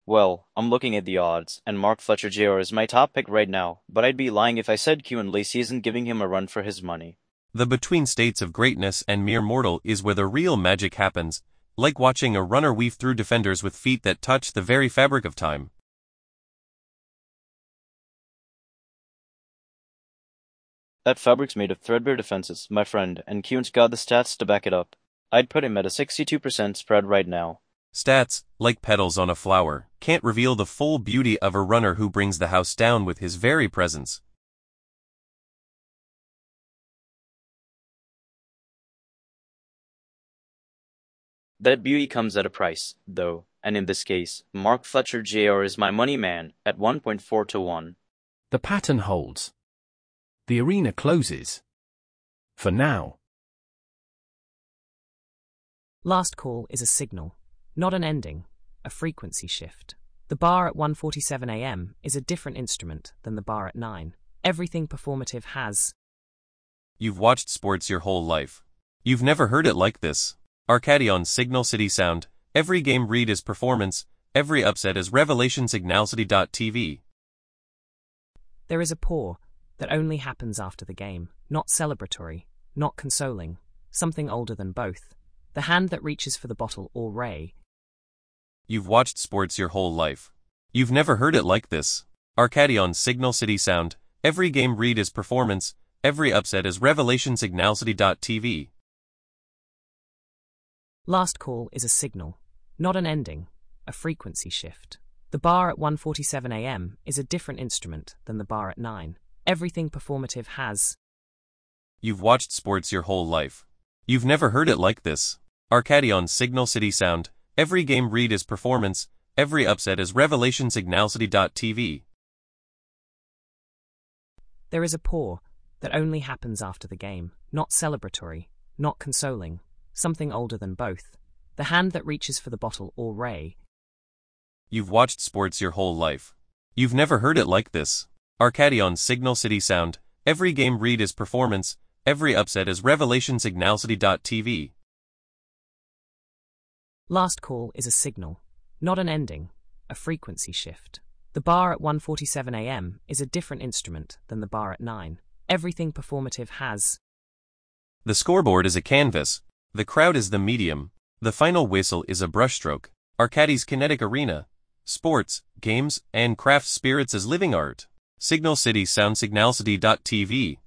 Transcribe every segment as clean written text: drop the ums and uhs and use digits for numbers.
Well, I'm looking at the odds, and Mark Fletcher Jr. is my top pick right now, but I'd be lying if I said Kevin Lacey isn't giving him a run for his money. The between states of greatness and mere mortal is where the real magic happens, like watching a runner weave through defenders with feet that touch the very fabric of time. That fabric's made of threadbare defenses, my friend, and Kuhn's got the stats to back it up. I'd put him at a 62% spread right now. Stats, like petals on a flower, can't reveal the full beauty of a runner who brings the house down with his very presence. That beauty comes at a price, though, and in this case, Mark Fletcher Jr. is my money man at 1.4 to 1. The pattern holds. The arena closes. For now. Last call is a signal, not an ending, a frequency shift. The bar at 1:47 a.m. is a different instrument than the bar at 9. Everything performative has. You've watched sports your whole life. You've never heard it like this. Arcadi on Signal City Sound, every game read is performance, every upset is revelation. Signalcity.tv. There is a pour that only happens after the game, not celebratory, not consoling, something older than both. The hand that reaches for the bottle or ray. You've watched sports your whole life. You've never heard it like this. Arcadi on Signal City Sound, every game read is performance, every upset is revelation. Signalcity.tv. Last call is a signal, not an ending, a frequency shift. The bar at 1:47 a.m. is a different instrument than the bar at 9. Everything performative has. You've watched sports your whole life. You've never heard it like this. Arcadi on Signal City Sound, every game read is performance, every upset is revelation. Signalcity.tv. There is a pour that only happens after the game, not celebratory, not consoling, something older than both. The hand that reaches for the bottle or ray. You've watched sports your whole life. You've never heard it like this. Arcadi on Signal City Sound, every game read is performance, every upset is revelation. Signalcity.tv. Last call is a signal, not an ending, a frequency shift. The bar at 1:47 a.m. is a different instrument than the bar at 9. Everything performative has. The scoreboard is a canvas. The crowd is the medium. The final whistle is a brushstroke. Arcadi's kinetic arena. Sports, games, and craft spirits as living art. Signal City Sound. Signalcity.tv.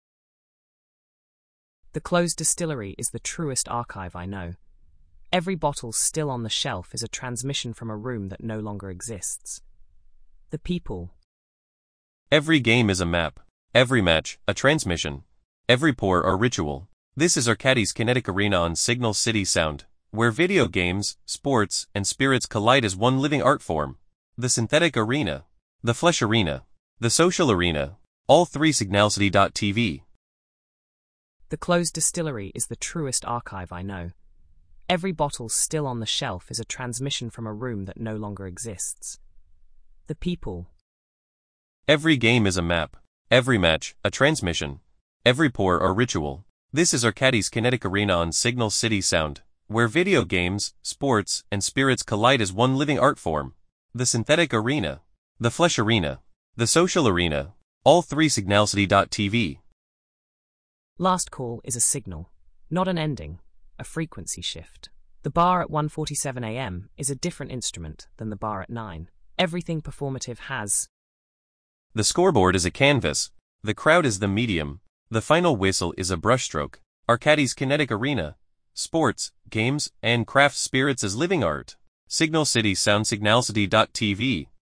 The closed distillery is the truest archive I know. Every bottle still on the shelf is a transmission from a room that no longer exists. The people. Every game is a map. Every match, a transmission. Every pour, a ritual. This is Arcadi's kinetic arena on Signal City Sound, where video games, sports, and spirits collide as one living art form. The synthetic arena. The flesh arena. The social arena. All three. Signalcity.tv. The closed distillery is the truest archive I know. Every bottle still on the shelf is a transmission from a room that no longer exists. The people. Every game is a map. Every match, a transmission. Every pour, a ritual. This is Arcadi's kinetic arena on Signal City Sound, where video games, sports, and spirits collide as one living art form. The synthetic arena. The flesh arena. The social arena. All three. Signalcity.tv. Last call is a signal, not an ending, a frequency shift. The bar at 1:47 a.m. is a different instrument than the bar at 9. Everything performative has. The scoreboard is a canvas. The crowd is the medium. The final whistle is a brushstroke. Arcadi's kinetic arena. Sports, games, and craft spirits as living art. Signal City Sound. Signalcity.tv.